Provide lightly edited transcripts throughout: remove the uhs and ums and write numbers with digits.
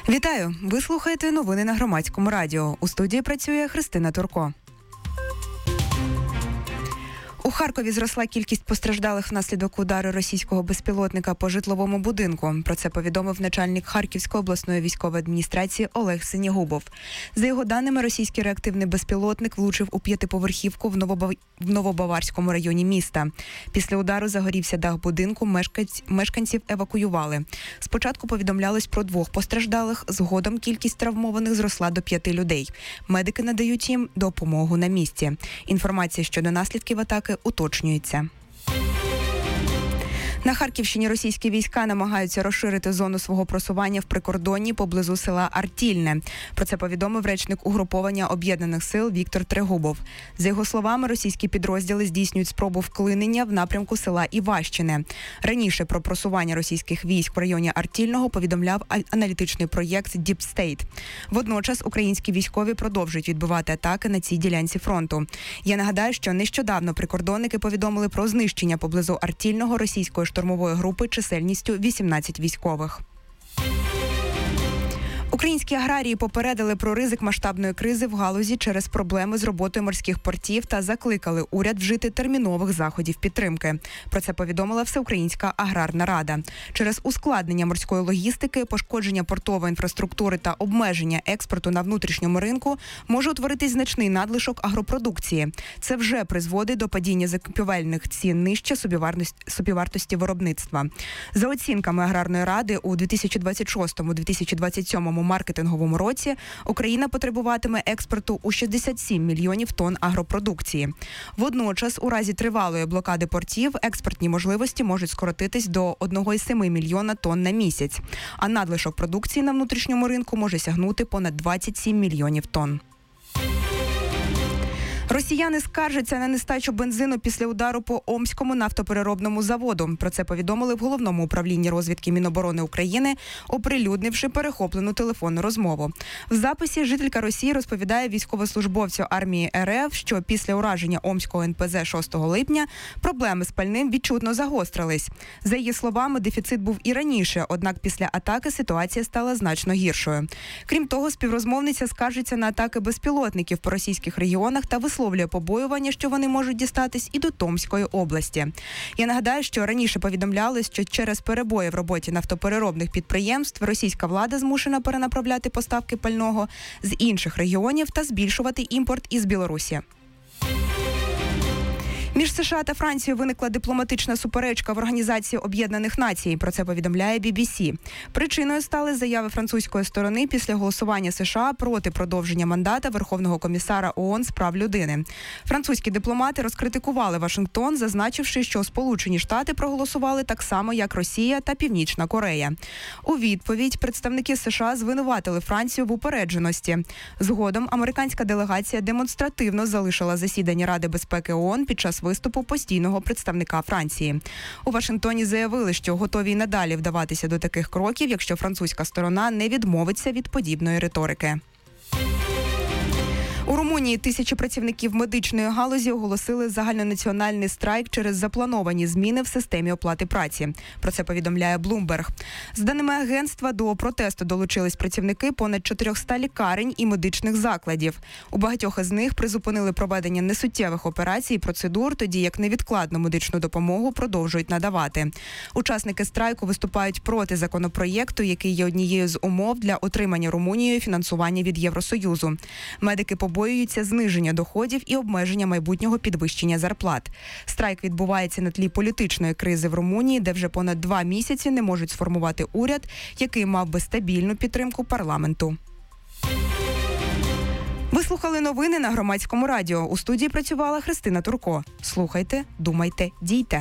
Вітаю! Ви слухаєте новини на Громадському радіо. У студії працює Христина Турко. У Харкові зросла кількість постраждалих внаслідок удару російського безпілотника по житловому будинку. Про це повідомив начальник Харківської обласної військової адміністрації Олег Синігубов. За його даними, російський реактивний безпілотник влучив у п'ятиповерхівку в Новобаварському районі міста. Після удару загорівся дах будинку, мешканців евакуювали. Спочатку повідомлялось про 2 постраждалих, згодом кількість травмованих зросла до 5 людей. Медики надають їм допомогу на місці. Інформація щодо наслідків атаки уточнюється. На Харківщині російські війська намагаються розширити зону свого просування в прикордонні поблизу села Артільне. Про це повідомив речник угруповання Об'єднаних сил Віктор Трегубов. За його словами, російські підрозділи здійснюють спробу вклинення в напрямку села Іващине. Раніше про просування російських військ в районі Артільного повідомляв аналітичний проєкт Deep State. Водночас українські військові продовжують відбивати атаки на цій ділянці фронту. Я нагадаю, що нещодавно прикордонники повідомили про знищення поблизу Артільного російської штурмової групи чисельністю 18 військових. Українські аграрії попередили про ризик масштабної кризи в галузі через проблеми з роботою морських портів та закликали уряд вжити термінових заходів підтримки. Про це повідомила Всеукраїнська аграрна рада. Через ускладнення морської логістики, пошкодження портової інфраструктури та обмеження експорту на внутрішньому ринку може утворитись значний надлишок агропродукції. Це вже призводить до падіння закупівельних цін нижче собівартості виробництва. За оцінками аграрної ради, у 2026-2027 маркетинговому році Україна потребуватиме експорту у 67 мільйонів тонн агропродукції. Водночас, у разі тривалої блокади портів, експортні можливості можуть скоротитись до 1,7 мільйона тонн на місяць, а надлишок продукції на внутрішньому ринку може сягнути понад 27 мільйонів тонн. Росіяни скаржаться на нестачу бензину після удару по Омському нафтопереробному заводу. Про це повідомили в Головному управлінні розвідки Міноборони України, оприлюднивши перехоплену телефонну розмову. В записі жителька Росії розповідає військовослужбовцю армії РФ, що після ураження Омського НПЗ 6 липня проблеми з пальним відчутно загострились. За її словами, дефіцит був і раніше, однак після атаки ситуація стала значно гіршою. Крім того, співрозмовниця скаржиться на атаки безпілотників по російських регіонах та висловлює побоювання, що вони можуть дістатись і до Томської області. Я нагадаю, що раніше повідомляли, що через перебої в роботі нафтопереробних підприємств російська влада змушена перенаправляти поставки пального з інших регіонів та збільшувати імпорт із Білорусі. Між США та Францією виникла дипломатична суперечка в Організації Об'єднаних Націй. Про це повідомляє BBC. Причиною стали заяви французької сторони після голосування США проти продовження мандата Верховного комісара ООН з прав людини. Французькі дипломати розкритикували Вашингтон, зазначивши, що Сполучені Штати проголосували так само, як Росія та Північна Корея. У відповідь представники США звинуватили Францію в упередженості. Згодом американська делегація демонстративно залишила засідання Ради безпеки ООН під час виступу постійного представника Франції. У Вашингтоні заявили, що готові й надалі вдаватися до таких кроків, якщо французька сторона не відмовиться від подібної риторики. У Румунії тисячі працівників медичної галузі оголосили загальнонаціональний страйк через заплановані зміни в системі оплати праці. Про це повідомляє Bloomberg. За даними агентства, до протесту долучились працівники понад 400 лікарень і медичних закладів. У багатьох із них призупинили проведення несуттєвих операцій і процедур, тоді як невідкладну медичну допомогу продовжують надавати. Учасники страйку виступають проти законопроєкту, який є однією з умов для отримання Румунією фінансування від Євросоюзу. Медики побоюються зниження доходів і обмеження майбутнього підвищення зарплат. Страйк відбувається на тлі політичної кризи в Румунії, де вже понад 2 місяці не можуть сформувати уряд, який мав би стабільну підтримку парламенту. Ви слухали новини на Громадському радіо. У студії працювала Христина Турко. Слухайте, думайте, дійте.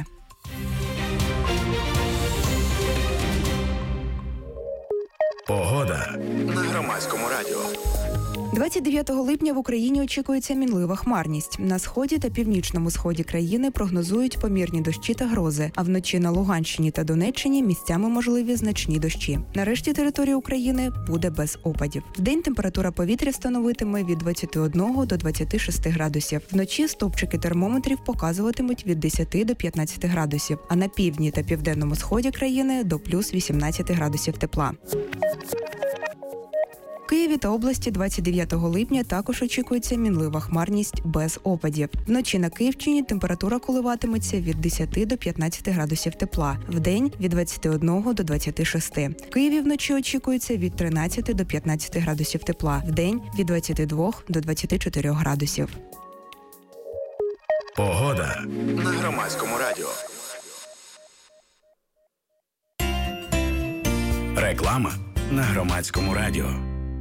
Погода на Громадському радіо. 29 липня в Україні очікується мінлива хмарність. На сході та північному сході країни прогнозують помірні дощі та грози, а вночі на Луганщині та Донеччині місцями можливі значні дощі. На решті території України буде без опадів. Вдень температура повітря становитиме від 21 до 26 градусів. Вночі стовпчики термометрів показуватимуть від 10 до 15 градусів, а на півдні та південному сході країни до плюс 18 градусів тепла. В Києві та області 29 липня також очікується мінлива хмарність без опадів. Вночі на Київщині температура коливатиметься від 10 до 15 градусів тепла, вдень – від 21 до 26. В Києві вночі очікується від 13 до 15 градусів тепла, вдень – від 22 до 24 градусів. Погода на Громадському радіо. Реклама на Громадському радіо.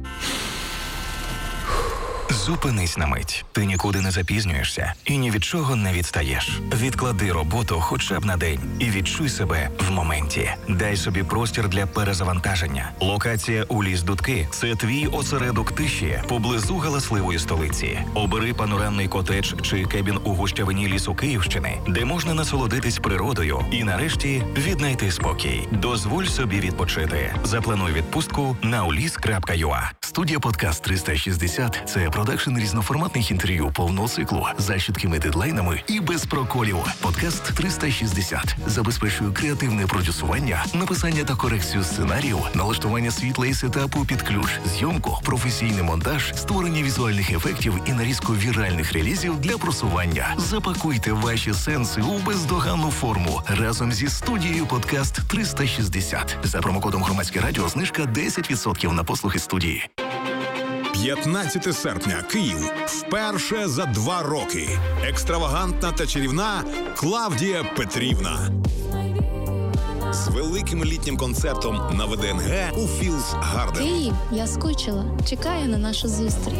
Зупинись на мить. Ти нікуди не запізнюєшся і ні від чого не відстаєш. Відклади роботу хоча б на день і відчуй себе в моменті. Дай собі простір для перезавантаження. Локація у Ліс-Дудки – це твій осередок тиші поблизу галасливої столиці. Обери панорамний котедж чи кебін у гущавині лісу Київщини, де можна насолодитись природою і нарешті віднайти спокій. Дозволь собі відпочити. Заплануй відпустку на ulis.ua. Студія «Подкаст 360» – це продакшн різноформатних інтерв'ю повного циклу за чіткими дедлайнами і без проколів. «Подкаст 360» забезпечує креативне продюсування, написання та корекцію сценаріїв, налаштування світла і сетапу під ключ, зйомку, професійний монтаж, створення візуальних ефектів і нарізку віральних релізів для просування. Запакуйте ваші сенси у бездоганну форму разом зі студією «Подкаст 360». За промокодом «Громадське радіо» знижка 10% на послуги студії. 15 серпня. Київ. Вперше за 2 роки. Екстравагантна та чарівна Клавдія Петрівна. З великим літнім концертом на ВДНГ у Філс Гарден. Київ, я скучила. Чекаю на нашу зустріч.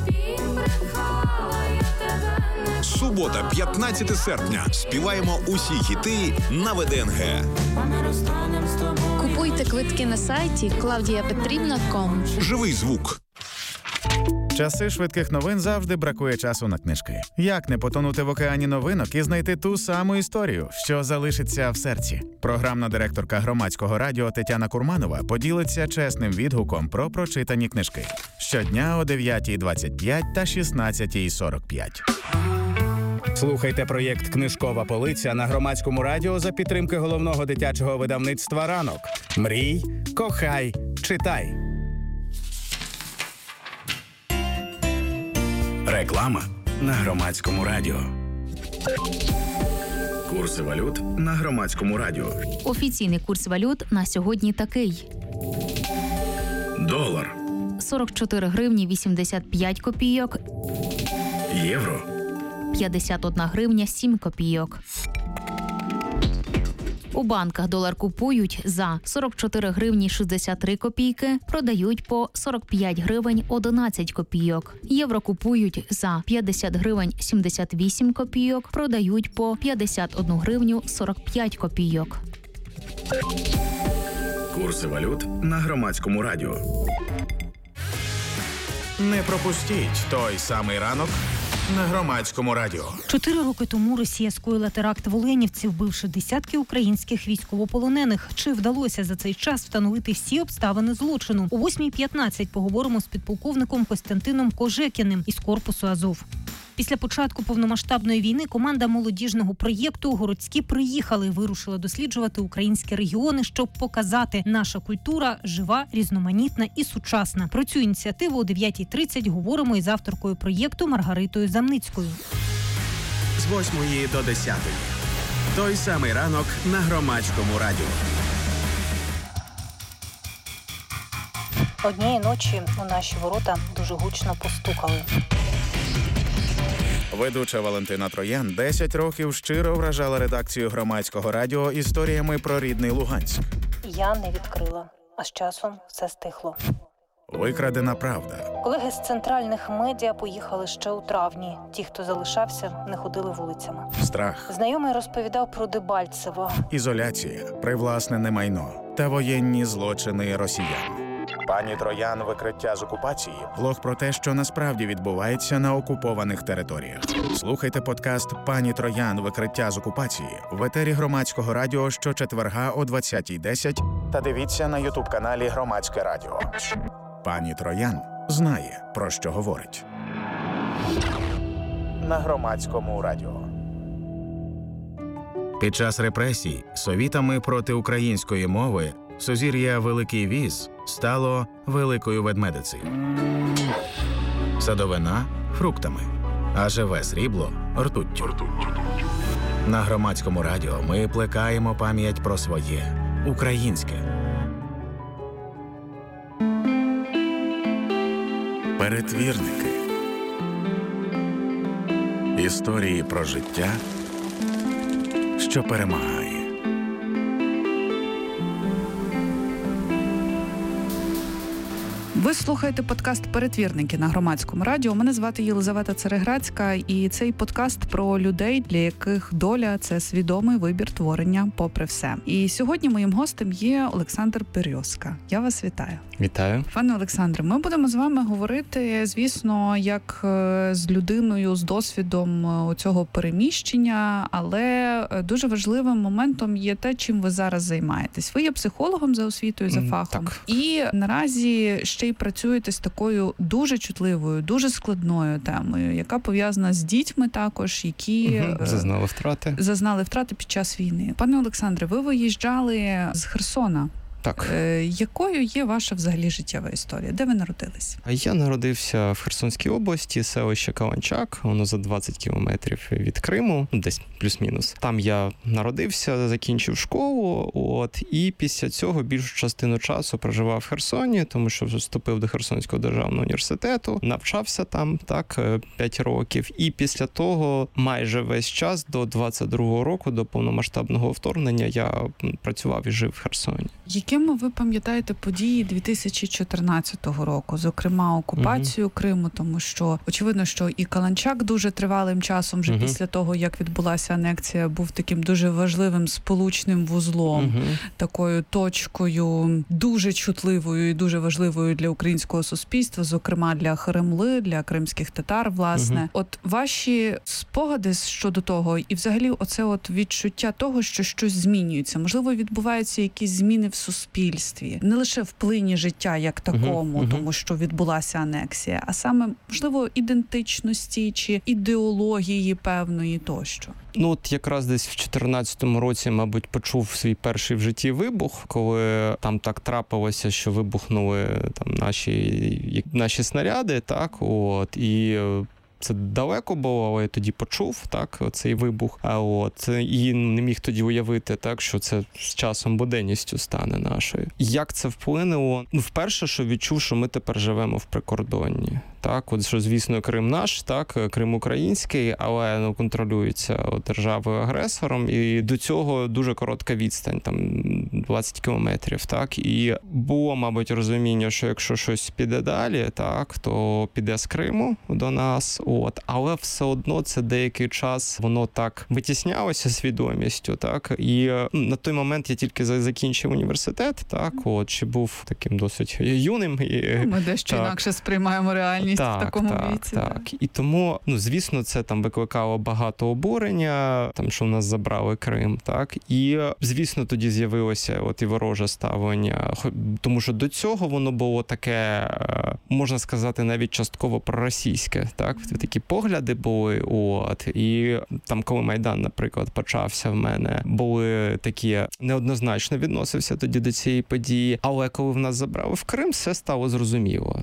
Субота, 15 серпня. Співаємо усі хіти на ВДНГ. Купуйте квитки на сайті claudiapetrivna.com. Живий звук. Часи швидких новин завжди бракує часу на книжки. Як не потонути в океані новинок і знайти ту саму історію, що залишиться в серці? Програмна директорка Громадського радіо Тетяна Курманова поділиться чесним відгуком про прочитані книжки. Щодня о 9:25 та 16:45. Слухайте проєкт «Книжкова полиця» на Громадському радіо за підтримки головного дитячого видавництва «Ранок». Мрій, кохай, читай. Реклама на Громадському радіо. Курси валют на Громадському радіо. Офіційний курс валют на сьогодні такий. Долар. 44 гривні 85 копійок. Євро. 51 гривня 7 копійок. У банках долар купують за 44 гривні 63 копійки, продають по 45 гривень 11 копійок. Євро купують за 50 гривень 78 копійок, продають по 51 гривню 45 копійок. Курси валют на Громадському радіо. Не пропустіть той самий ранок на Громадському радіо. 4 роки тому Росія скоїла теракт в Оленівці, вбивши десятки українських військовополонених. Чи вдалося за цей час встановити всі обставини злочину? О 8:15 поговоримо з підполковником Костянтином Кожекіним із корпусу Азов. Після початку повномасштабної війни команда молодіжного проєкту «Городські» приїхали і вирушила досліджувати українські регіони, щоб показати, наша культура жива, різноманітна і сучасна. Про цю ініціативу о 9:30 говоримо із авторкою проєкту Маргаритою Замницькою. З 8 до 10. Той самий ранок на Громадському радіо. Однієї ночі у наші ворота дуже гучно постукали. Ведуча Валентина Троян 10 років щиро вражала редакцію Громадського радіо історіями про рідний Луганськ. Я не відкрила, а з часом все стихло. Викрадена правда. Колеги з центральних медіа поїхали ще у травні. Ті, хто залишався, не ходили вулицями. Страх. Знайомий розповідав про Дебальцево. Ізоляція, привласнене майно та воєнні злочини росіян. Пані Троян. Викриття з окупації. Блог про те, що насправді відбувається на окупованих територіях. Слухайте подкаст «Пані Троян. Викриття з окупації» в етері Громадського радіо щочетверга о 20:10 та дивіться на ютуб-каналі Громадське радіо. Пані Троян знає, про що говорить. На Громадському радіо. Під час репресій совітами проти української мови Сузір'я Великий Віз стало Великою Ведмедицею. Садовина – фруктами, а живе срібло – ртуттю. На Громадському радіо ми плекаємо пам'ять про своє українське. Перетвірники. Історії про життя, що перемагає. Ви слухаєте подкаст «Перетвірники» на Громадському радіо. Мене звати Єлизавета Цереграцька, і цей подкаст про людей, для яких доля – це свідомий вибір творення попри все. І сьогодні моїм гостем є Олександр Берьозка. Я вас вітаю. Вітаю. Пане Олександре, ми будемо з вами говорити, звісно, як з людиною з досвідом цього переміщення, але дуже важливим моментом є те, чим ви зараз займаєтесь. Ви є психологом за освітою, за фахом. Так. І наразі ще й працюєте з такою дуже чутливою, дуже складною темою, яка пов'язана з дітьми також, які зазнали втрати під час війни. Пане Олександре, ви виїжджали з Херсона. Так. Якою є ваша взагалі життєва історія? Де ви народились? Я народився в Херсонській області, селище Каланчак, воно за 20 кілометрів від Криму, десь плюс-мінус. Там я народився, закінчив школу, і після цього більшу частину часу проживав в Херсоні, тому що вступив до Херсонського державного університету, навчався там, 5 років, і після того майже весь час до 22-го року, до повномасштабного вторгнення, я працював і жив в Херсоні. Якими ви пам'ятаєте події 2014 року, зокрема окупацію Криму, тому що очевидно, що і Каланчак дуже тривалим часом вже після того, як відбулася анексія, був таким дуже важливим сполучним вузлом, такою точкою дуже чутливою і дуже важливою для українського суспільства, зокрема для Кремли, для кримських татар, власне. От ваші спогади щодо того і взагалі оце от відчуття того, що щось змінюється, можливо, відбуваються якісь зміни в суспільстві, не лише в плині життя як такому, тому що відбулася анексія, а саме, можливо, ідентичності чи ідеології певної тощо. От якраз десь в 2014 році, мабуть, почув свій перший в житті вибух, коли там так трапилося, що вибухнули там наші снаряди, і це далеко було, але я тоді почув, цей вибух, і не міг тоді уявити, що це з часом буденністю стане нашою. Як це вплинуло? Вперше, що відчув, що ми тепер живемо в прикордонні. Що, звісно, Крим наш, Крим український, але контролюється державою-агресором, і до цього дуже коротка відстань, 20 кілометрів, і було, мабуть, розуміння, що якщо щось піде далі, то піде з Криму до нас, але все одно це деякий час воно так витіснялося свідомістю, і на той момент я тільки закінчив університет, ще був таким досить юним. Ми дещо інакше сприймаємо реальність в такому віці. І тому, звісно, це викликало багато обурення, що в нас забрали Крим, і, звісно, тоді з'явилося і вороже ставлення, тому що до цього воно було таке, можна сказати, навіть частково проросійське, такі погляди були, і там, коли Майдан, наприклад, почався в мене, були такі, неоднозначно відносився тоді до цієї події, але коли в нас забрали в Крим, все стало зрозуміло,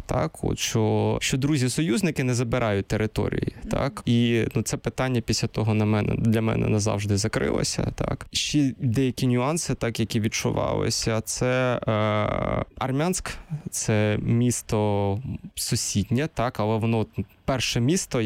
що друзі-союзники не забирають території, і це питання після того для мене назавжди закрилося, Ще деякі нюанси, які відчувалися, це Армянськ, це місто сусіднє, але воно перше місто,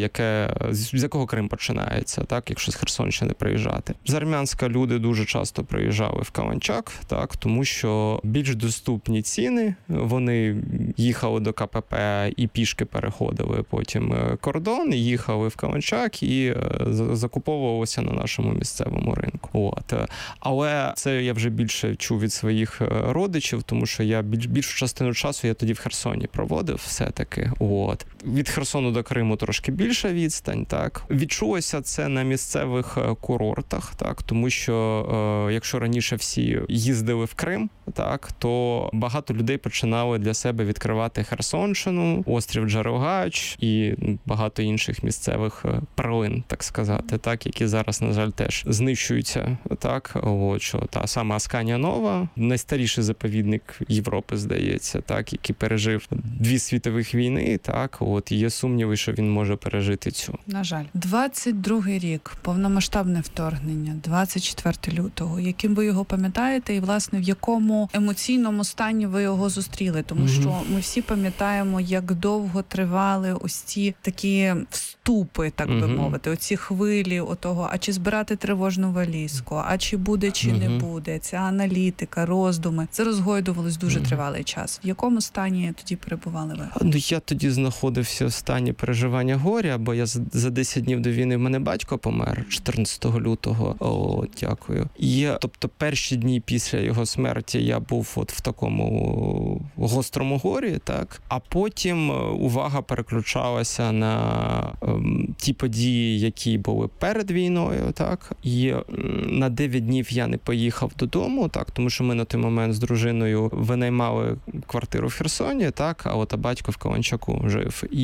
з якого Крим починається, якщо з Херсонщини приїжджати. З Армянська люди дуже часто приїжджали в Каланчак, тому що більш доступні ціни, вони їхали до КПП і пішки переходили потім кордон, їхали в Каланчак і закуповувалися на нашому місцевому ринку. Але це я вже більше чув від своїх родичів, тому що я більшу частину часу я тоді в Херсоні проводив все-таки. Від Херсону до Криму трошки більша відстань, Відчулося це на місцевих курортах, тому що якщо раніше всі їздили в Крим, то багато людей починали для себе відкривати відкривати Херсонщину, острів Джарогач і багато інших місцевих перлин, так сказати, так, які зараз, на жаль, теж знищуються, так, от, що та сама Асканія Нова, найстаріший заповідник Європи, здається, так, який пережив 2 світових війни, так, от, є сумніви, що він може пережити цю. На жаль. 22-й рік, повномасштабне вторгнення, 24 лютого. Яким ви його пам'ятаєте і, власне, в якому емоційному стані ви його зустріли? Тому що ми всі пам'ятаємо, як довго тривали ось ці такі вступи, так би мовити, оці хвилі отого, а чи збирати тривожну валізку, а чи буде, чи не буде, ця аналітика, роздуми. Це розгойдувалось дуже тривалий час. В якому стані тоді перебували ви? Ну, я тоді знаходився в стані переживання горя, бо я за 10 днів до війни в мене батько помер 14 лютого. О, дякую. І, тобто, перші дні після його смерті я був от в такому гострому горі, так? А потім увага переключалася на ті події, які були перед війною, так? І на 9 днів я не поїхав додому, так? Тому що ми на той момент з дружиною винаймали квартиру в Херсоні, так? А от батько в Каланчаку жив. І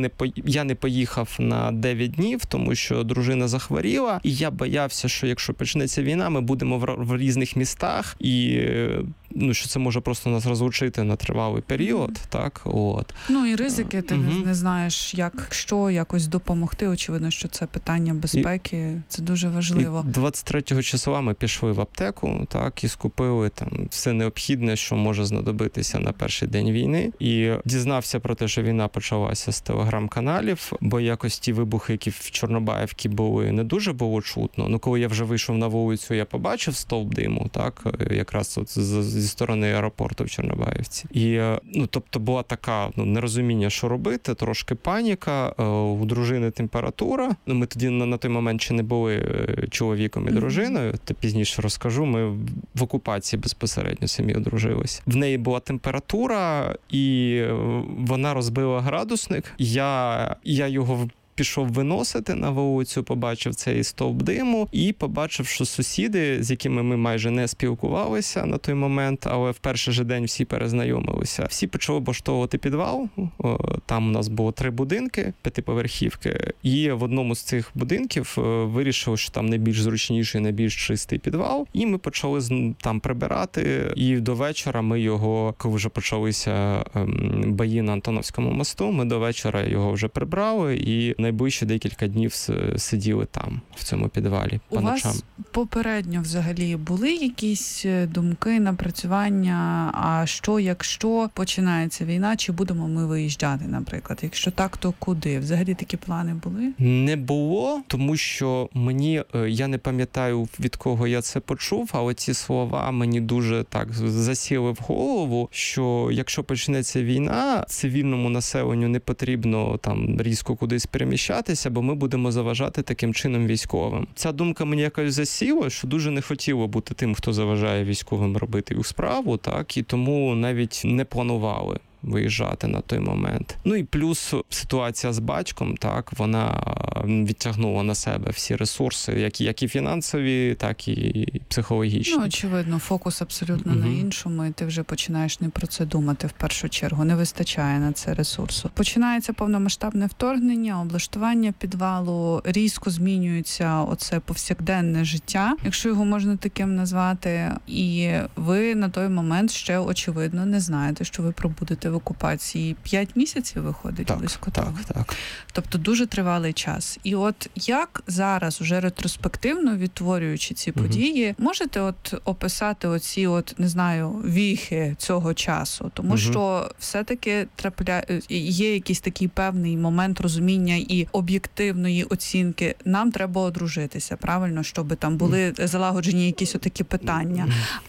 я не поїхав на 9 днів, тому що дружина захворіла, і я боявся, що якщо почнеться війна, ми будемо в різних містах, і що це може просто нас розлучити на тривалий період, так, от. Ну і ризики, ти не знаєш, що якось допомогти, очевидно, що це питання безпеки, це дуже важливо. І 23 числа ми пішли в аптеку, так, і скупили там все необхідне, що може знадобитися на перший день війни, і дізнався про те, що війна почалася з телеграм-каналів, бо якось ті вибухи, які в Чорнобаївці були, не дуже було чутно. Ну, коли я вже вийшов на вулицю, я побачив стовп диму, так, якраз от зі сторони аеропорту в Чорнобаївці. І, тобто, була така, нерозуміння, що робити, трошки паніка, у дружини температура. Ми тоді на той момент ще не були чоловіком і дружиною, то пізніше розкажу, ми в окупації безпосередньо самі одружились. В неї була температура, і вона розбила градусник. Я його пішов виносити на вулицю, побачив цей стовп диму і побачив, що сусіди, з якими ми майже не спілкувалися на той момент, але в перший же день всі перезнайомилися. Всі почали облаштовувати підвал. Там у нас було 3 будинки, 5-поверхівки. І в одному з цих будинків вирішили, що там найбільш зручніший, найбільш чистий підвал. І ми почали там прибирати. І до вечора ми його, коли вже почалися бої на Антоновському мосту, ми до вечора його вже прибрали і найближчі декілька днів сиділи там, в цьому підвалі, по ночам. У вас попередньо взагалі були якісь думки, напрацювання, а що, якщо починається війна, чи будемо ми виїжджати, наприклад? Якщо так, то куди? Взагалі такі плани були? Не було, тому що я не пам'ятаю, від кого я це почув, але ці слова мені дуже так засіли в голову, що якщо почнеться війна, цивільному населенню не потрібно там різко кудись переміщатися, бо ми будемо заважати таким чином військовим. Ця думка мені якось засіла, що дуже не хотіло бути тим, хто заважає військовим робити їх справу, так, і тому навіть не планували виїжджати на той момент. Ну і плюс ситуація з батьком, так, вона відтягнула на себе всі ресурси, як і фінансові, так і психологічні. Ну, очевидно, фокус абсолютно на іншому, і ти вже починаєш не про це думати в першу чергу. Не вистачає на це ресурсу. Починається повномасштабне вторгнення, облаштування підвалу, різко змінюється оце повсякденне життя, якщо його можна таким назвати, і ви на той момент ще, очевидно, не знаєте, що ви пробудете в окупації. 5 місяців виходить близько того. Так. Тобто дуже тривалий час. І от як зараз, уже ретроспективно відтворюючи ці події, можете от описати оці не знаю, віхи цього часу? Тому що все-таки є якийсь такий певний момент розуміння і об'єктивної оцінки. Нам треба одружитися, правильно? Щоб там були залагоджені якісь отакі питання.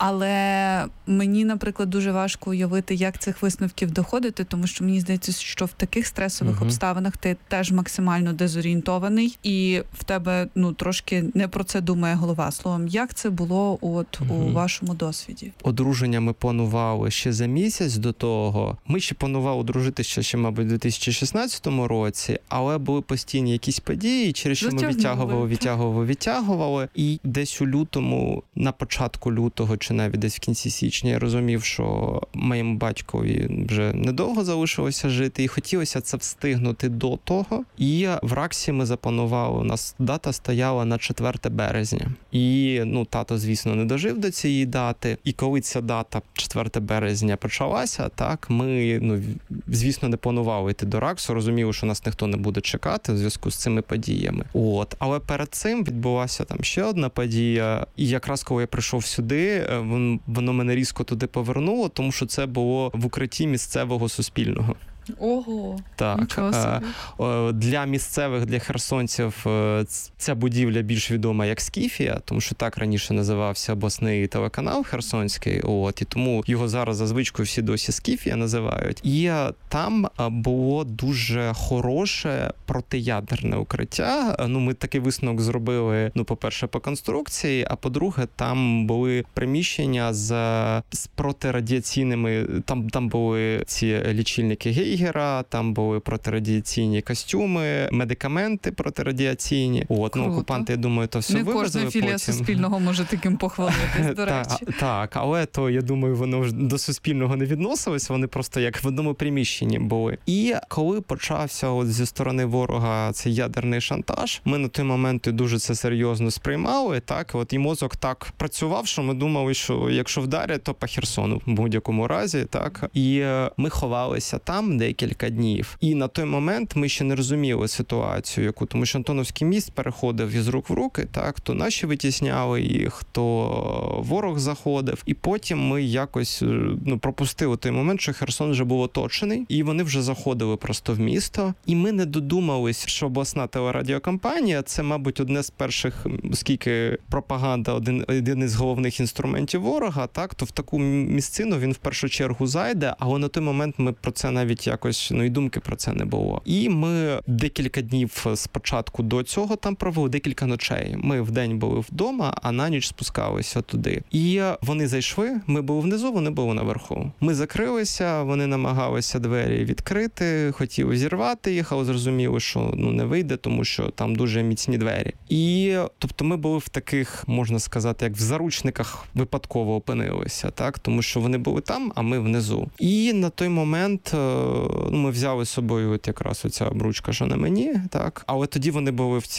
Але мені, наприклад, дуже важко уявити, як цих висновків доходити, тому що мені здається, що в таких стресових обставинах ти теж максимально дезорієнтований, і в тебе трошки не про це думає голова. Словом, як це було у вашому досвіді? Одруження ми планували ще за місяць до того. Ми ще планували одружитися ще, мабуть, у 2016 році, але були постійні якісь події, через що ми відтягували. І десь у лютому, на початку лютого, чи навіть десь в кінці січня, я розумів, що моєму батькові вже вже недовго залишилося жити, і хотілося це встигнути до того. І в РАКСі ми запланували, у нас дата стояла на 4 березня. І, тато, звісно, не дожив до цієї дати. І коли ця дата 4 березня почалася, так, ми, звісно, не планували йти до РАКСу, розуміли, що нас ніхто не буде чекати в зв'язку з цими подіями. Але перед цим відбулася там ще одна подія, і якраз коли я прийшов сюди, воно мене різко туди повернуло, тому що це було в укритті місцевого Суспільного. Ого, так. Нічого собі. Для місцевих, для херсонців ця будівля більш відома як Скіфія, тому що так раніше називався обласний телеканал Херсонський, і тому його зараз за звичкою всі досі Скіфія називають. І там було дуже хороше протиядерне укриття. Ми такий висновок зробили, по-перше, по конструкції, а по-друге, там були приміщення з протирадіаційними, там були ці лічильники Гейгера, там були протирадіаційні костюми, медикаменти протирадіаційні. Окупанти, я думаю, то все вивезли потім. Не кожна філія Суспільного може таким похвалитись, до речі. Так, але то, я думаю, воно до Суспільного не відносилось, вони просто як в одному приміщенні були. І коли почався зі сторони ворога цей ядерний шантаж, ми на той момент дуже це серйозно сприймали, так, і мозок так працював, що ми думали, що якщо вдарять, то по Херсону в будь-якому разі, так. І ми ховалися там декілька днів. І на той момент ми ще не розуміли ситуацію, тому що Антоновський міст переходив із рук в руки, так, то наші витісняли їх, то ворог заходив. І потім ми якось пропустили той момент, що Херсон вже був оточений, і вони вже заходили просто в місто. І ми не додумались, що обласна телерадіокомпанія, це, мабуть, одне з перших, оскільки пропаганда один із головних інструментів ворога, так, то в таку місцину він в першу чергу зайде, але на той момент ми про це навіть якось, і думки про це не було. І ми декілька днів спочатку до цього там провели, декілька ночей. Ми вдень були вдома, а на ніч спускалися туди. І вони зайшли, ми були внизу, вони були наверху. Ми закрилися, вони намагалися двері відкрити, хотіли зірвати їх, але зрозуміли, що не вийде, тому що там дуже міцні двері. І, тобто, ми були в таких, можна сказати, як в заручниках випадково опинилися, так? Тому що вони були там, а ми внизу. І на той момент ми взяли з собою якраз оця обручка, що на мені, так? Але тоді вони були в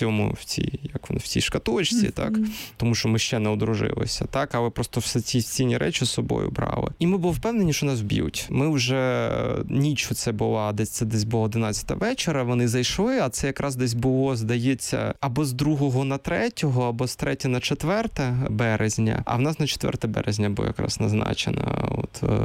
цій шкатулочці, так? Тому що ми ще не одружилися, так? Але просто все ці цінні речі з собою брали. І ми були впевнені, що нас б'ють. Ми вже ніч це була, десь було 11 вечора, вони зайшли, а це якраз десь було, здається, або з 2 на 3, або з 3 на 4 березня, а в нас на 4 березня було якраз назначено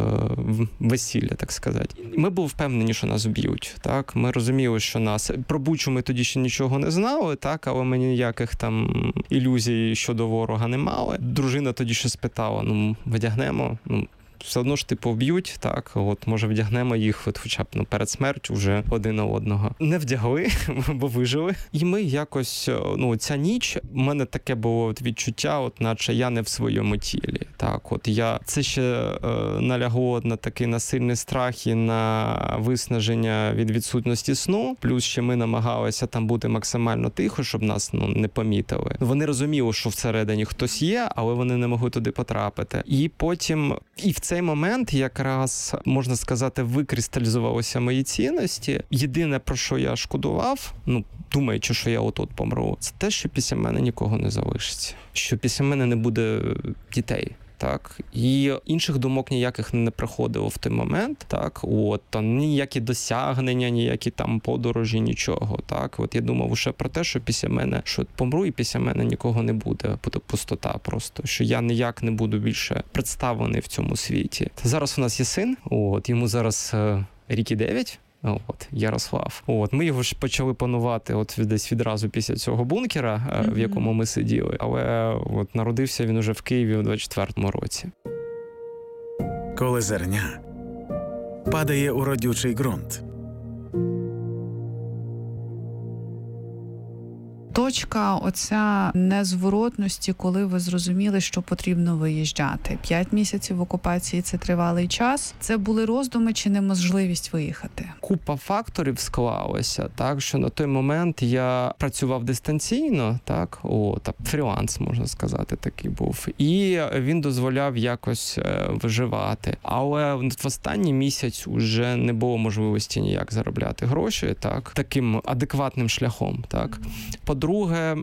весілля, так сказати. Ми були впевнені, що нас б'ють, так? Ми розуміли, що нас... Про Бучу ми тоді ще нічого не знали, так? Але ми ніяких там ілюзій щодо ворога не мали. Дружина тоді ще спитала, вдягнемо, все одно ж вб'ють, так, може вдягнемо їх, хоча б перед смертю вже один на одного. Не вдягли, бо вижили. І ми якось, ця ніч, у мене таке було відчуття, наче я не в своєму тілі. Так, це ще налягло на такий насильний страх і на виснаження від відсутності сну, плюс ще ми намагалися там бути максимально тихо, щоб нас, не помітили. Вони розуміли, що всередині хтось є, але вони не могли туди потрапити. І потім, і в цей момент якраз, можна сказати, викристалізувалися мої цінності. Єдине, про що я шкодував, думаючи, що я отут помру, це те, що після мене нікого не залишиться. Що після мене не буде дітей. Так, і інших думок ніяких не приходило в той момент, так, ніякі досягнення, ніякі там подорожі, нічого, так, я думав уже про те, що після мене, що помру і після мене нікого не буде, буде пустота просто, що я ніяк не буду більше представлений в цьому світі. Зараз у нас є син, йому зараз рік і 9, Ярослав. Ми його ж почали планувати десь відразу після цього бункера, в якому ми сиділи. Але народився він уже в Києві у 24-му році. Коли зерня падає у родючий ґрунт, точка оця незворотності, коли ви зрозуміли, що потрібно виїжджати? 5 місяців в окупації – це тривалий час. Це були роздуми чи неможливість виїхати? Купа факторів склалося, так, що на той момент я працював дистанційно, так, фріланс, можна сказати, такий був. І він дозволяв якось виживати. Але в останній місяць вже не було можливості ніяк заробляти гроші, так, таким адекватним шляхом, так. По-друге,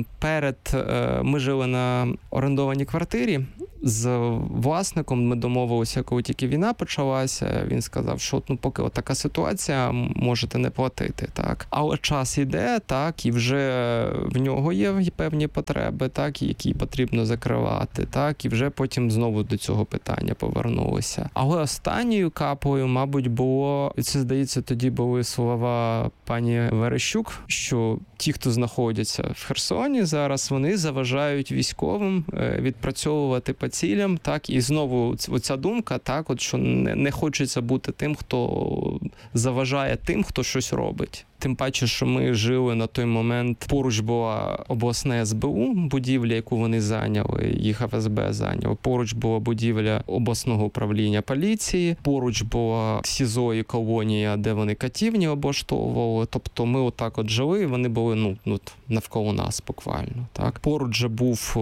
ми жили на орендованій квартирі. З власником ми домовилися, коли тільки війна почалася, він сказав, що поки така ситуація, можете не платити, так. Але час іде, так, і вже в нього є певні потреби, так, які потрібно закривати, так, і вже потім знову до цього питання повернулися. Але останньою каплею, мабуть, було, і це, здається, тоді були слова пані Верещук, що ті, хто знаходяться в Херсоні зараз, вони заважають військовим відпрацьовувати по цілям, так, і знову оця думка, так, от, що не хочеться бути тим, хто заважає тим, хто щось робить. Тим паче, що ми жили на той момент, поруч була обласне СБУ, будівля, яку вони зайняли, їх ФСБ зайняло. Поруч була будівля обласного управління поліції, поруч була СІЗО і колонія, де вони катівні облаштовували. Тобто ми отак от жили, і вони були навколо нас буквально. Так. Поруч же був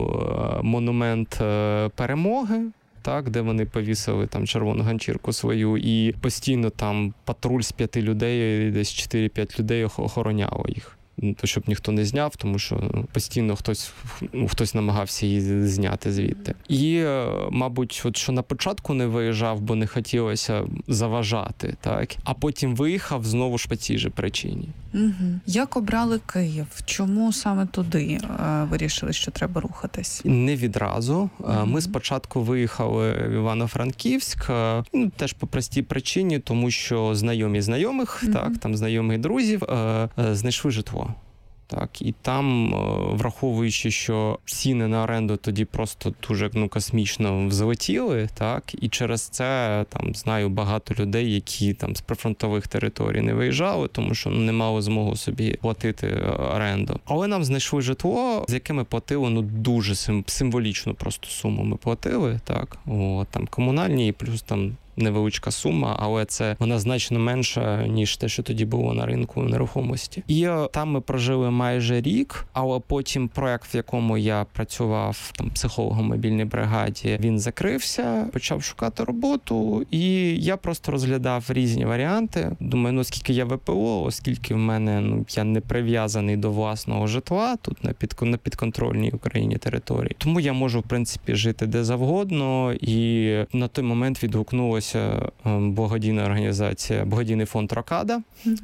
монумент Перемоги, так, де вони повісили там червону ганчірку свою, і постійно там патруль з 5 людей, десь 4-5 людей охороняло їх. То, щоб ніхто не зняв, тому що постійно хтось намагався її зняти звідти. І, мабуть, от що на початку не виїжджав, бо не хотілося заважати, так? А потім виїхав знову ж по цій же причині. Угу. Як обрали Київ? Чому саме туди вирішили, що треба рухатись? Не відразу. Ми спочатку виїхали в Івано-Франківськ, теж по простій причині, тому що знайомі знайомих, так, там знайомих друзів, знайшли житло. Так, і там, враховуючи, що ціни на оренду тоді просто дуже космічно взлетіли, так, і через це там знаю багато людей, які там з прифронтових територій не виїжджали, тому що не мали змогу собі платити оренду. Але нам знайшли житло, з яким ми платили дуже символічну просто суму ми платили, так, там комунальні і плюс там невеличка сума, але вона значно менша, ніж те, що тоді було на ринку нерухомості. І там ми прожили майже рік, але потім проект, в якому я працював там психологом в мобільній бригаді, він закрився, почав шукати роботу, і я просто розглядав різні варіанти. Думаю, оскільки я ВПО, оскільки в мене я не прив'язаний до власного житла тут на підконтрольній Україні території, тому я можу, в принципі, жити де завгодно, і на той момент відгукнулося благодійна організація, благодійний фонд «Рокада».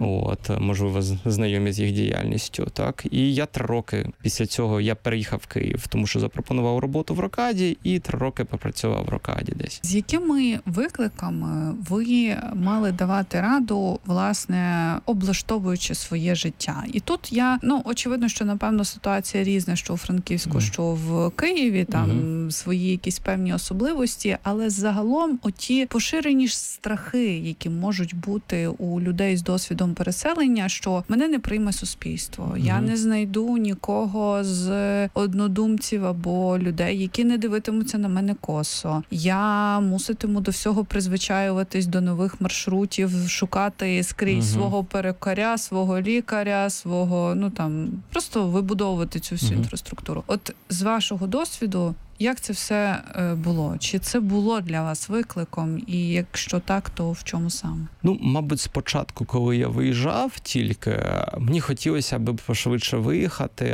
Можливо, знайомі з їх діяльністю. Так. І я 3 роки після цього я переїхав в Київ, тому що запропонував роботу в «Рокаді» і 3 роки попрацював в «Рокаді» десь. З якими викликами ви мали давати раду, власне, облаштовуючи своє життя? І тут очевидно, що, напевно, ситуація різна, що у Франківську, що в Києві, там свої якісь певні особливості, але загалом оті поширені страхи, які можуть бути у людей з досвідом переселення, що мене не прийме суспільство. Я не знайду нікого з однодумців або людей, які не дивитимуться на мене косо. Я муситиму до всього призвичаюватись, до нових маршрутів, шукати скрізь свого перукаря, свого лікаря, свого, просто вибудовувати цю всю інфраструктуру. От з вашого досвіду, як це все було? Чи це було для вас викликом? І якщо так, то в чому саме? Мабуть, спочатку, коли я виїжджав тільки, мені хотілося, аби пошвидше виїхати,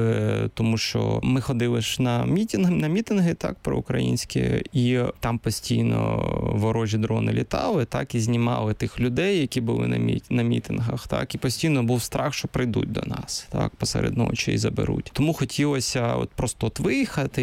тому що ми ходили ж на мітинги, так, проукраїнські, і там постійно ворожі дрони літали, так, і знімали тих людей, які були на мітингах, так, і постійно був страх, що прийдуть до нас, так, посеред ночі і заберуть. Тому хотілося просто виїхати, і тоді вже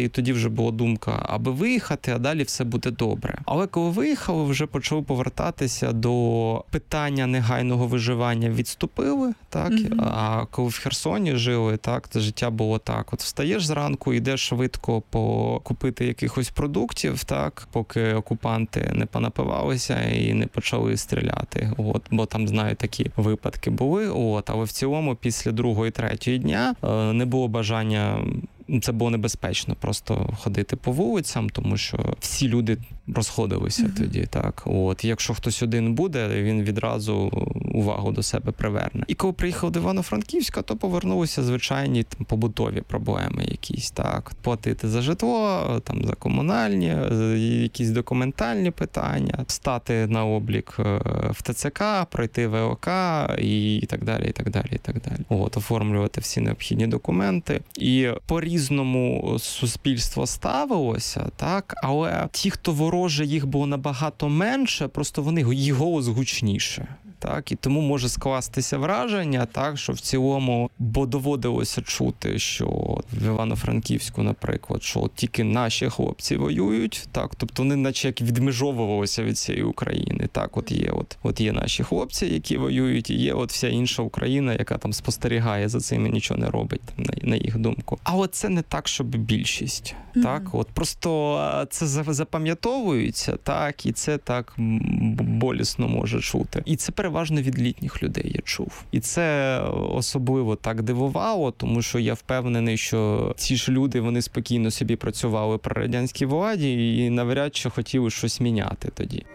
вже була думка, аби виїхати, а далі все буде добре. Але коли виїхали, вже почали повертатися до питання негайного виживання, відступили, так? А коли в Херсоні жили, так, то життя було так. От встаєш зранку, йдеш швидко покупити якихось продуктів, так, поки окупанти не понапивалися і не почали стріляти. От, бо там, знаю, такі випадки були. От, але в цілому після 2-3 дня не було бажання. Це було небезпечно просто ходити по вулицям, тому що всі люди розходилися тоді, так. От, якщо хтось один буде, він відразу увагу до себе приверне. І коли приїхав до Івано-Франківська, то повернулися звичайні там побутові проблеми якісь, так. Платити за житло, там за комунальні, якісь документальні питання, стати на облік в ТЦК, пройти ВЛК і так далі, і так далі, і так далі. От, оформлювати всі необхідні документи. І по-різному суспільство ставилося, так, але ті, хто вороже, їх було набагато менше, просто їх голос гучніше. Так, і тому може скластися враження, так, що в цілому, бо доводилося чути, що в Івано-Франківську, наприклад, що тільки наші хлопці воюють, так, тобто вони наче як відмежовувалися від цієї України, так, от є наші хлопці, які воюють, і є от вся інша Україна, яка там спостерігає за цим і нічого не робить, там, на їх думку. Але це не так, щоб більшість, так, от просто це запам'ятовується, так, і це так болісно може чути. І це переважно від літніх людей я чув. І це особливо так дивувало, тому що я впевнений, що ці ж люди, вони спокійно собі працювали при радянській владі і навряд чи хотіли щось міняти тоді.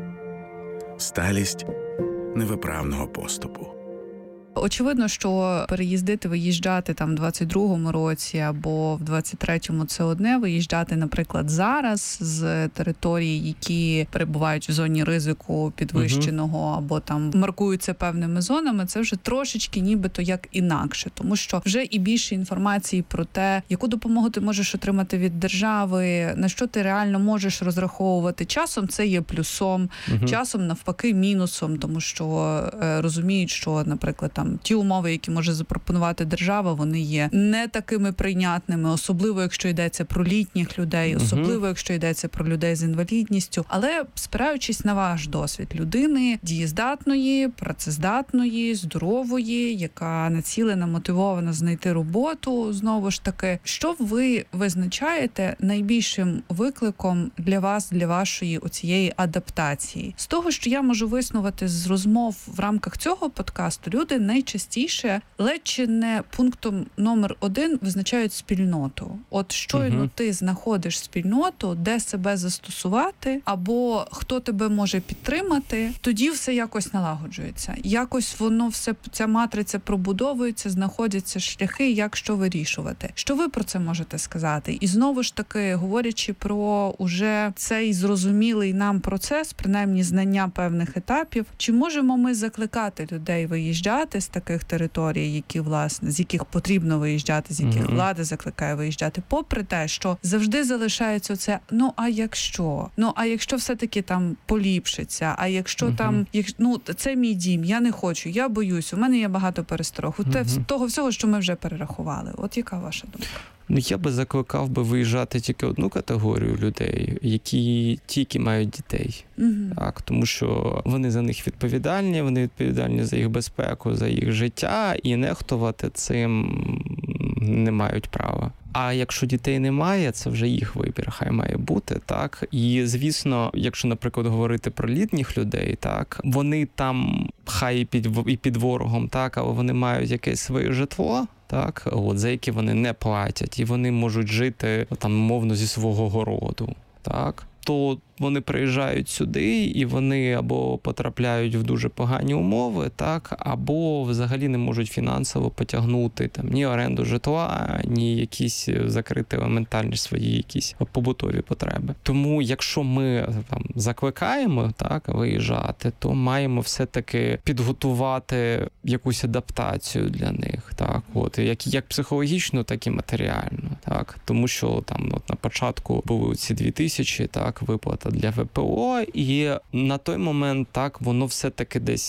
Сталість невиправного поступу. Очевидно, що переїздити, виїжджати там в 22-му році або в 23-му – це одне. Виїжджати, наприклад, зараз з територій, які перебувають в зоні ризику підвищеного або там маркуються певними зонами, це вже трошечки нібито як інакше. Тому що вже і більше інформації про те, яку допомогу ти можеш отримати від держави, на що ти реально можеш розраховувати. Часом це є плюсом, часом навпаки мінусом, тому що розуміють, що, наприклад, там ті умови, які може запропонувати держава, вони є не такими прийнятними, особливо, якщо йдеться про літніх людей, особливо, якщо йдеться про людей з інвалідністю. Але спираючись на ваш досвід людини дієздатної, працездатної, здорової, яка націлена, мотивована знайти роботу, знову ж таки, що ви визначаєте найбільшим викликом для вас, для вашої оцієї адаптації? З того, що я можу виснувати з розмов в рамках цього подкасту, люди найчастіше, ледь чи не пунктом номер 1 визначають спільноту. От щойно ти знаходиш спільноту, де себе застосувати, або хто тебе може підтримати, тоді все якось налагоджується. Якось воно все, ця матриця пробудовується, знаходяться шляхи, як що вирішувати. Що ви про це можете сказати? І знову ж таки, говорячи про уже цей зрозумілий нам процес, принаймні знання певних етапів, чи можемо ми закликати людей виїжджати з таких територій, які, власне, з яких потрібно виїжджати, з яких влада закликає виїжджати, попри те, що завжди залишається оце, а якщо все-таки там поліпшиться, а якщо там, це мій дім, я не хочу, я боюсь, у мене є багато пересторог, того всього, що ми вже перерахували. От яка ваша думка? Я би закликав виїжджати тільки одну категорію людей, які мають дітей. Так, тому що вони за них відповідальні, вони відповідальні за їх безпеку, за їх життя, і нехтувати цим не мають права. А якщо дітей немає, це вже їх вибір, хай має бути, так. І, звісно, якщо, наприклад, говорити про літніх людей, так, вони там хай і під ворогом, так, але вони мають якесь своє житло, так, за яке вони не платять, і вони можуть жити там, мовно, зі свого городу, так. То вони приїжджають сюди, і вони або потрапляють в дуже погані умови, так, або взагалі не можуть фінансово потягнути там ні оренду житла, ні якісь закрити елементарні свої якісь побутові потреби. Тому якщо ми там закликаємо, так, виїжджати, то маємо все-таки підготувати якусь адаптацію для них, так, от, як психологічно, так і матеріально, так, тому що там от на початку були ці 2000, так, виплата для ВПО, і на той момент, так, воно все-таки десь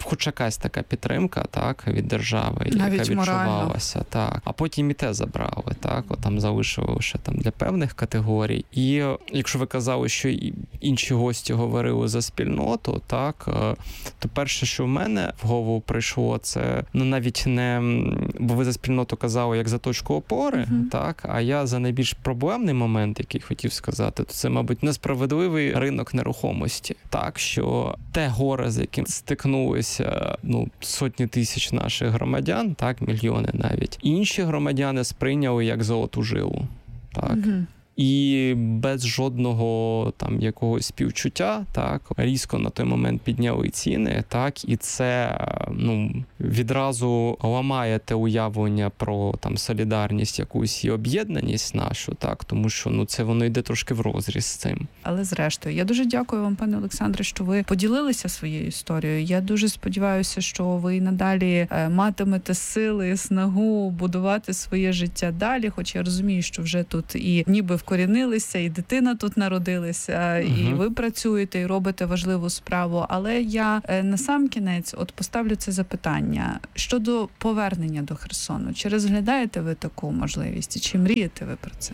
хоч якась така підтримка, так, від держави, навіть яка відчувалася. Так. А потім і те забрали, так, от там залишили лише там для певних категорій. І якщо ви казали, що інші гості говорили за спільноту, так, то перше, що в мене в голову прийшло, це навіть не, бо ви за спільноту казали як за точку опори, так, а я за найбільш проблемний момент, який хотів сказати, то це, мабуть, несправедливий ринок нерухомості. Так, що те горе, з яким стикнулися сотні тисяч наших громадян, так, мільйони навіть, інші громадяни сприйняли як золоту жилу. Так. І без жодного там якогось співчуття, так, різко на той момент підняли ціни, так, і це відразу ламає те уявлення про там солідарність якусь і об'єднаність нашу, так, тому що це воно йде трошки врозріз з цим. Але зрештою, я дуже дякую вам, пане Олександре, що ви поділилися своєю історією. Я дуже сподіваюся, що ви надалі матимете сили і снагу будувати своє життя далі, хоч я розумію, що вже тут і ніби вкорінилися, і дитина тут народилася, і ви працюєте, і робите важливу справу. Але я на сам кінець поставлю це запитання. Щодо повернення до Херсону, чи розглядаєте ви таку можливість? Чи мрієте ви про це?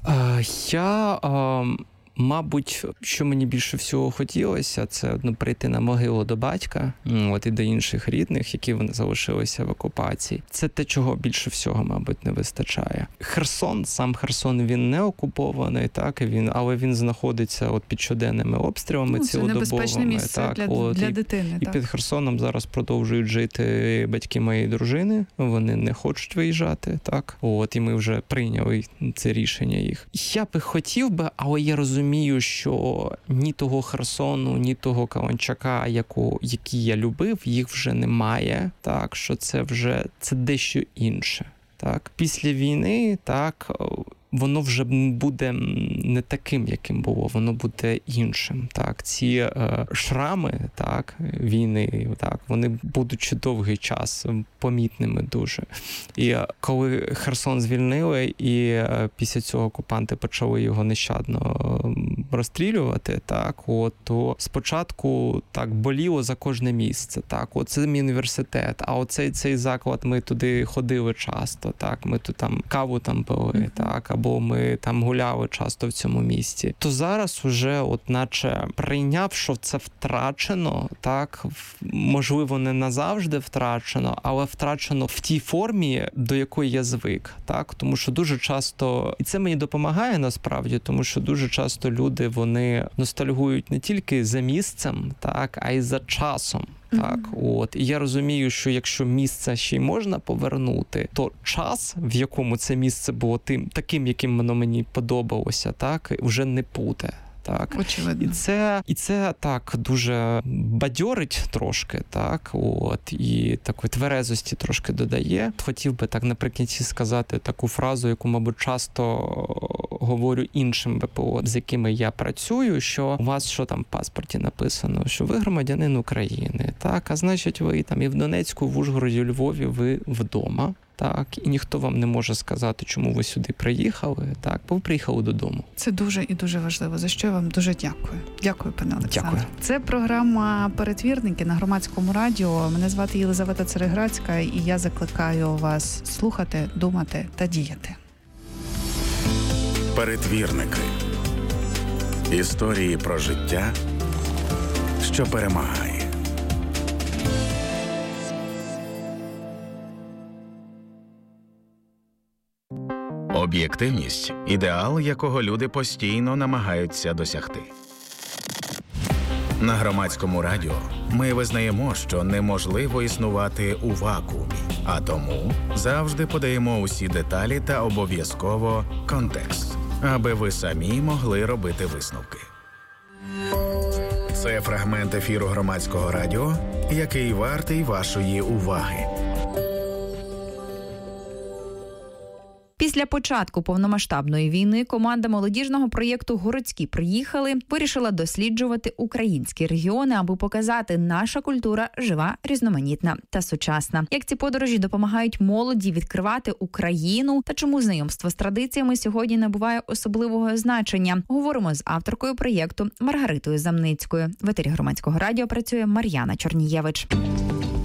Мабуть, що мені більше всього хотілося, це прийти на могилу до батька, і до інших рідних, які вони залишилися в окупації. Це те, чого більше всього, мабуть, не вистачає. Сам Херсон, він не окупований, так, але він знаходиться під щоденними обстрілами цілодобовими. Це небезпечне місце для дитини. І під Херсоном зараз продовжують жити батьки моєї дружини, вони не хочуть виїжджати, так. І ми вже прийняли це рішення їх. Я би хотів би, але я розумію, що ні того Херсону, ні того Каланчака, який я любив, їх вже немає. Так, що це дещо інше. Так, після війни, так, воно вже буде не таким, яким було, воно буде іншим. Так, ці шрами, так, війни, так, вони будуть довгий час помітними дуже. І коли Херсон звільнили, і після цього окупанти почали його нещадно розстрілювати, так, то спочатку так боліло за кожне місце. Так, це мій університет, а цей заклад, ми туди ходили часто, так, ми тут там каву там пили, так, або ми там гуляли часто в цьому місці. То зараз уже наче прийняв, що це втрачено, так, можливо, не назавжди втрачено, але втрачено в тій формі, до якої я звик, так, тому що дуже часто, і це мені допомагає насправді, тому що дуже часто люди, вони ностальгують не тільки за місцем, так, а й за часом. Так, і я розумію, що якщо місце ще й можна повернути, то час, в якому це місце було таким, яким воно мені подобалося, так, вже не буде. Так. Очевидно. І це так дуже бадьорить трошки, так, і такої тверезості трошки додає. Хотів би так наприкінці сказати таку фразу, яку, мабуть, часто говорю іншим ВПО, з якими я працюю, що у вас що там в паспорті написано, що ви громадянин України, так, а значить ви там і в Донецьку, в Ужгороді, у Львові ви вдома. Так, і ніхто вам не може сказати, чому ви сюди приїхали, так, бо ви приїхали додому. Це дуже і дуже важливо, за що я вам дуже дякую. Дякую, пане Олександре. Дякую. Це програма «Перетвірники» на Громадському радіо. Мене звати Єлизавета Цереграцька, і я закликаю вас слухати, думати та діяти. Перетвірники. Історії про життя, що перемагає. Об'єктивність – ідеал, якого люди постійно намагаються досягти. На Громадському радіо ми визнаємо, що неможливо існувати у вакуумі, а тому завжди подаємо усі деталі та обов'язково контекст, аби ви самі могли робити висновки. Це фрагмент ефіру Громадського радіо, який вартий вашої уваги. Після початку повномасштабної війни команда молодіжного проєкту «Городські приїхали» вирішила досліджувати українські регіони, аби показати, наша культура жива, різноманітна та сучасна. Як ці подорожі допомагають молоді відкривати Україну та чому знайомство з традиціями сьогодні набуває особливого значення. Говоримо з авторкою проєкту Маргаритою Замницькою. В етері Громадського радіо працює Мар'яна Чорнієвич.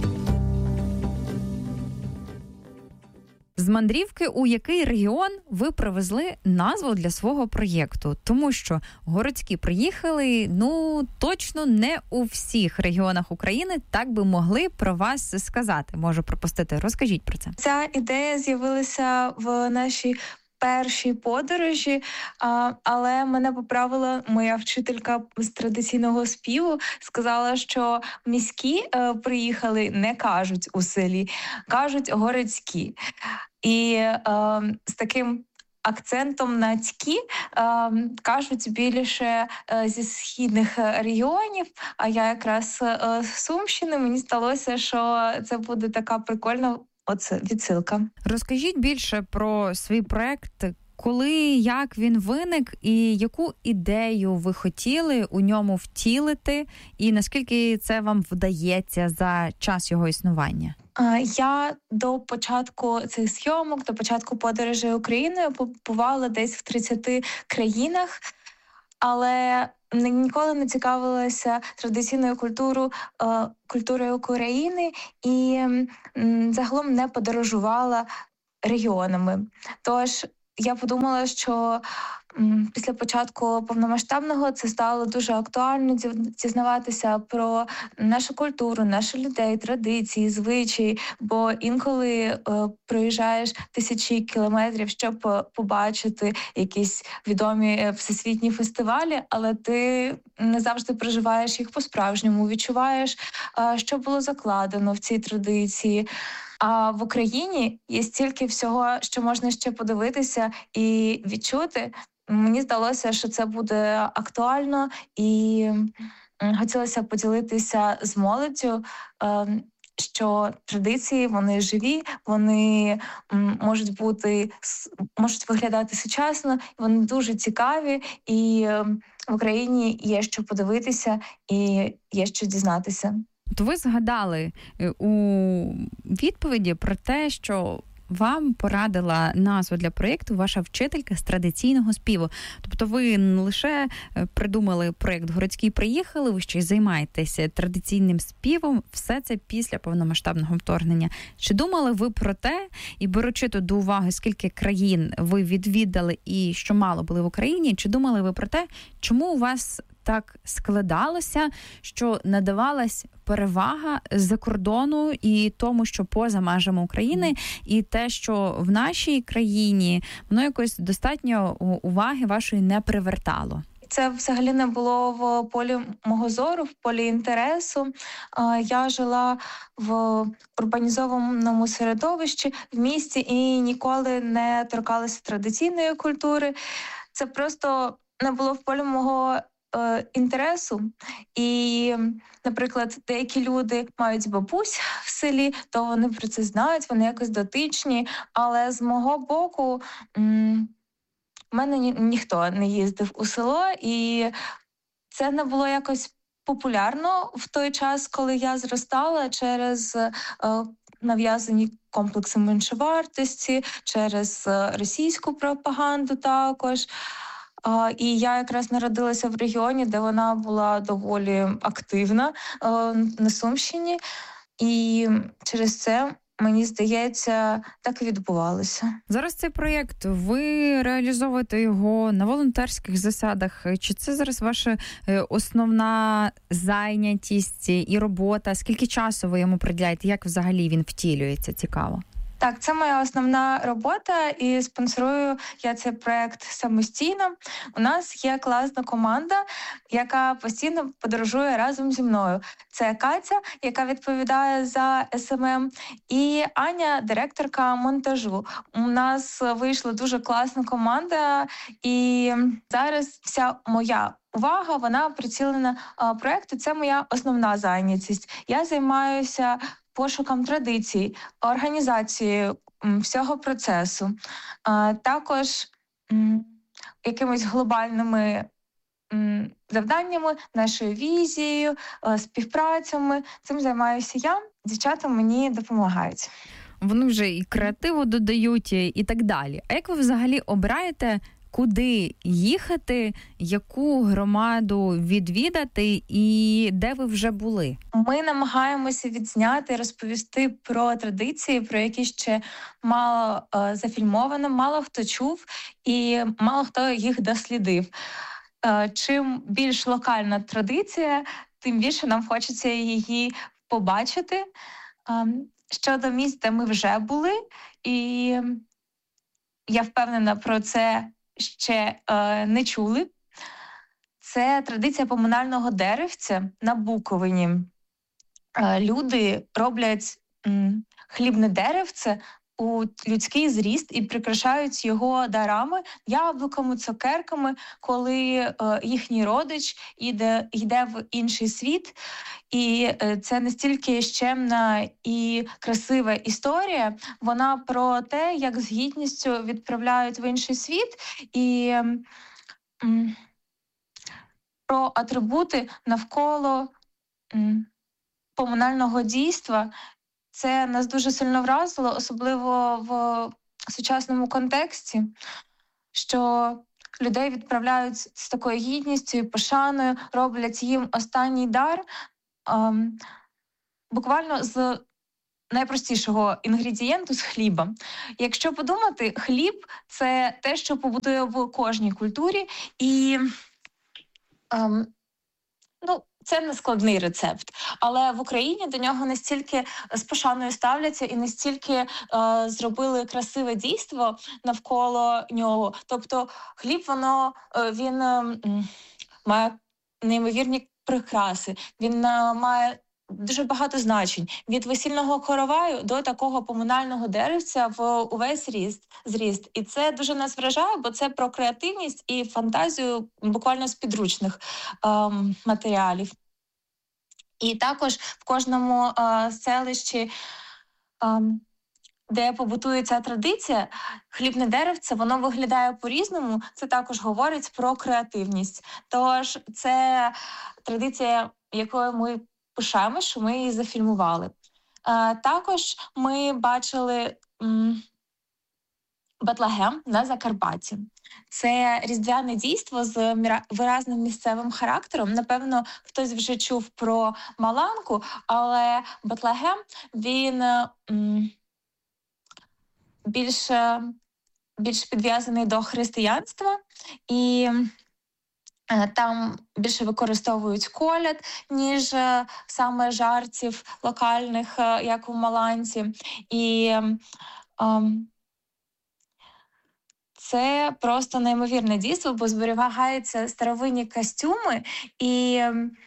з мандрівки, у який регіон ви привезли назву для свого проєкту. Тому що городські приїхали, точно не у всіх регіонах України, так би могли про вас сказати. Можу припустити. Розкажіть про це. Ця ідея з'явилася в нашій першій подорожі, але мене поправила моя вчителька з традиційного співу, сказала, що міські приїхали, не кажуть у селі, кажуть городські. І з таким акцентом на «ські» кажуть більше зі східних регіонів, а я якраз з Сумщини, мені здалося, що це буде така прикольна відсилка. Розкажіть більше про свій проект. Коли, як він виник і яку ідею ви хотіли у ньому втілити, і наскільки це вам вдається за час його існування? Я до початку цих зйомок, до початку подорожі Україною побувала десь в 30 країнах, але ніколи не цікавилася традиційною культурою України і загалом не подорожувала регіонами. Тож я подумала, що після початку повномасштабного це стало дуже актуально дізнаватися про нашу культуру, наших людей, традиції, звичаї, бо інколи проїжджаєш тисячі кілометрів, щоб побачити якісь відомі всесвітні фестивалі, але ти не завжди проживаєш їх по-справжньому, відчуваєш, що було закладено в цій традиції. А в Україні є стільки всього, що можна ще подивитися і відчути. Мені здалося, що це буде актуально, і хотілося поділитися з молоддю, що традиції, вони живі, вони можуть виглядати сучасно, вони дуже цікаві, і в Україні є що подивитися і є що дізнатися. То ви згадали у відповіді про те, що вам порадила назву для проєкту ваша вчителька з традиційного співу. Тобто ви не лише придумали проєкт «Городські приїхали», ви ще й займаєтеся традиційним співом, все це після повномасштабного вторгнення. Чи думали ви про те, і беручи до уваги, скільки країн ви відвідали і що мало були в Україні, чи думали ви про те, чому у вас так складалося, що надавалась перевага з-за кордону і тому, що поза межами України, і те, що в нашій країні воно якось достатньо уваги вашої не привертало? Це взагалі не було в полі мого зору, в полі інтересу. Я жила в урбанізованому середовищі, в місті і ніколи не торкалася традиційної культури. Це просто не було в полі мого інтересу. І, наприклад, деякі люди мають бабусь в селі, то вони про це знають, вони якось дотичні, але з мого боку в мене ніхто не їздив у село, і це не було якось популярно в той час, коли я зростала, через нав'язані комплекси меншовартості, через російську пропаганду також. І я якраз народилася в регіоні, де вона була доволі активна, на Сумщині. І через це, мені здається, так і відбувалося. Зараз цей проєкт, ви реалізовуєте його на волонтерських засадах? Чи це зараз ваша основна зайнятість і робота? Скільки часу ви йому приділяєте? Як взагалі він втілюється? Цікаво. Так, це моя основна робота, і спонсорую я цей проект самостійно. У нас є класна команда, яка постійно подорожує разом зі мною. Це Катя, яка відповідає за СММ, і Аня, директорка монтажу. У нас вийшла дуже класна команда, і зараз вся моя увага, вона прицілена проекту. Це моя основна зайнятість. Я займаюся пошуком традицій, організацією всього процесу, також якимись глобальними завданнями, нашою візією, співпрацями. Цим займаюся я. Дівчата мені допомагають. Вони вже і креативу додають, і так далі. А як ви взагалі обираєте куди їхати, яку громаду відвідати і де ви вже були? Ми намагаємося відзняти, розповісти про традиції, про які ще мало зафільмовано, мало хто чув і мало хто їх дослідив. Чим більш локальна традиція, тим більше нам хочеться її побачити. Щодо місць, де ми вже були, і я впевнена, про це ще не чули. Це традиція поминального деревця на Буковині. Люди роблять хлібне деревце у людський зріст і прикрашають його дарами, яблуками, цукерками, коли їхній родич йде в інший світ. І це настільки щемна і красива історія. Вона про те, як з гідністю відправляють в інший світ, і про атрибути навколо поминального дійства. Це нас дуже сильно вразило, особливо в сучасному контексті, що людей відправляють з такою гідністю і пошаною, роблять їм останній дар буквально з найпростішого інгредієнту, з хліба. Якщо подумати, хліб – це те, що побутує в кожній культурі, і це не складний рецепт, але в Україні до нього настільки з пошаною ставляться і настільки зробили красиве дійство навколо нього. Тобто хліб, він має неймовірні прикраси, він має дуже багато значень. Від весільного короваю до такого поминального деревця в увесь зріст. І це дуже нас вражає, бо це про креативність і фантазію буквально з підручних матеріалів. І також в кожному селищі, де побутує ця традиція, хлібне деревце, воно виглядає по-різному. Це також говорить про креативність. Тож це традиція, якою ми пишаємося, що ми її зафільмували. Також ми бачили Бетлегем на Закарпатті. Це різдвяне дійство з виразним місцевим характером. Напевно, хтось вже чув про Маланку, але Бетлегем, він більш підв'язаний до християнства, і там більше використовують коляд, ніж саме жартів локальних, як у Маланці. І це просто неймовірне дійство, бо зберігаються старовинні костюми, і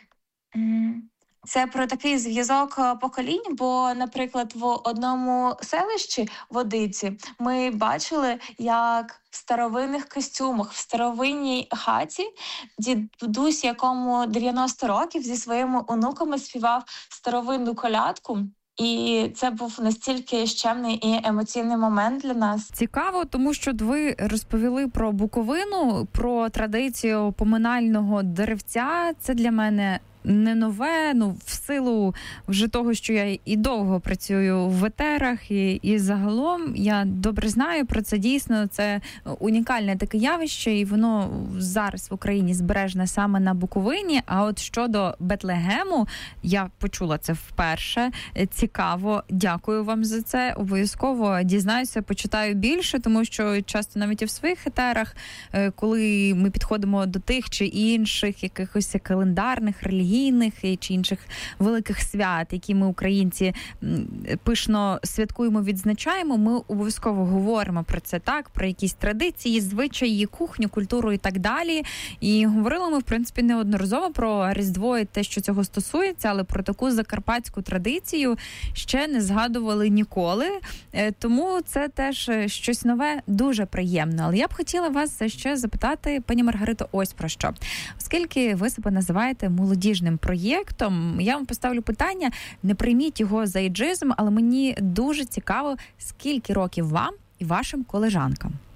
це про такий зв'язок поколінь, бо, наприклад, в одному селищі Водиці ми бачили, як в старовинних костюмах, в старовинній хаті дідусь, якому 90 років, зі своїми онуками співав старовинну колядку. І це був настільки щемний і емоційний момент для нас. Цікаво, тому що ви розповіли про Буковину, про традицію поминального деревця. Це для мене не нове, в силу вже того, що я і довго працюю в етерах, і загалом я добре знаю про це. Дійсно, це унікальне таке явище, і воно зараз в Україні збережне саме на Буковині. А от щодо Бетлегему, я почула це вперше. Цікаво, дякую вам за це. Обов'язково дізнаюся, почитаю більше, тому що часто навіть і в своїх етерах, коли ми підходимо до тих чи інших якихось календарних, релігійних чи інших великих свят, які ми, українці, пишно святкуємо, відзначаємо, ми обов'язково говоримо про це, так, про якісь традиції, звичаї, кухню, культуру і так далі. І говорили ми, в принципі, неодноразово про Різдво і те, що цього стосується, але про таку закарпатську традицію ще не згадували ніколи. Тому це теж щось нове, дуже приємно. Але я б хотіла вас ще запитати, пані Маргарито, ось про що. Оскільки ви себе називаєте молодіжним проєктом, я вам поставлю питання, не прийміть його за ейджизм, але мені дуже цікаво, скільки років вам і вашим колежанкам?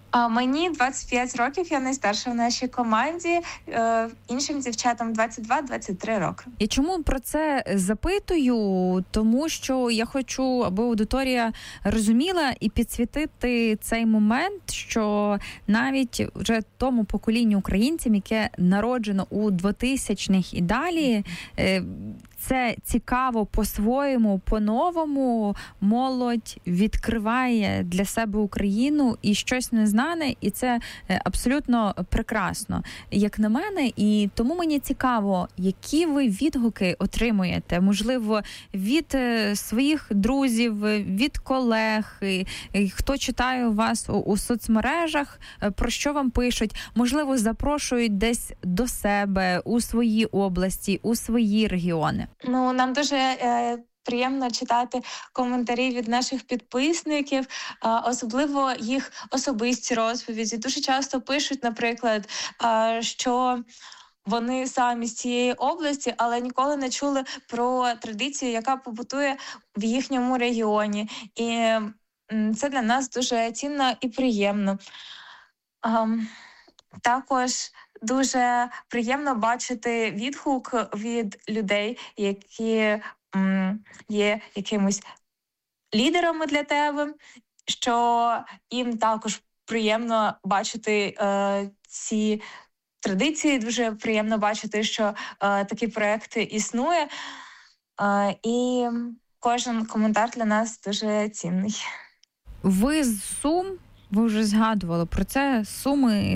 Мені 25 років, я найстарша в нашій команді, іншим дівчатам 22-23 роки. Я чому про це запитую? Тому що я хочу, аби аудиторія розуміла і підсвітити цей момент, що навіть вже тому поколінню українців, яке народжено у 2000-х і далі, це цікаво по-своєму, по-новому. Молодь відкриває для себе Україну і щось незнане, і це абсолютно прекрасно, як на мене. І тому мені цікаво, які ви відгуки отримуєте, можливо, від своїх друзів, від колег, хто читає у вас у соцмережах, про що вам пишуть, можливо, запрошують десь до себе, у свої області, у свої регіони. Нам дуже приємно читати коментарі від наших підписників, особливо їх особисті розповіді. Дуже часто пишуть, наприклад, що вони самі з цієї області, але ніколи не чули про традицію, яка побутує в їхньому регіоні. І це для нас дуже цінно і приємно. Також дуже приємно бачити відгук від людей, які є якимось лідерами для тебе, що їм також приємно бачити ці традиції, дуже приємно бачити, що такий проєкт існує. І кожен коментар для нас дуже цінний. Ви з Сум, ви вже згадували про це, Суми